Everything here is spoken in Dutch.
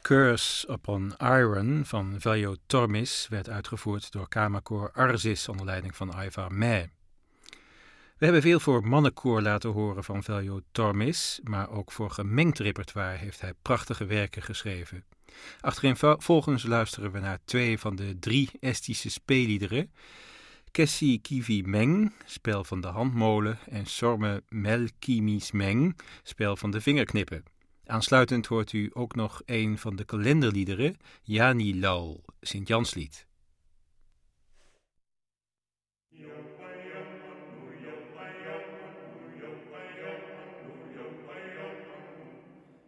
Curse Upon Iron van Veljo Tormis werd uitgevoerd door Kamerkoor Arzis onder leiding van Aiva Meh. We hebben veel voor mannenkoor laten horen van Veljo Tormis, maar ook voor gemengd repertoire heeft hij prachtige werken geschreven. Achtereenvolgens luisteren we naar 2 van de 3 Estische speelliederen. Kessi Kivi Meng, spel van de handmolen, en Sorme Melkimis Meng, spel van de vingerknippen. Aansluitend hoort u ook nog een van de kalenderliederen, Jani Lal, Sint-Janslied.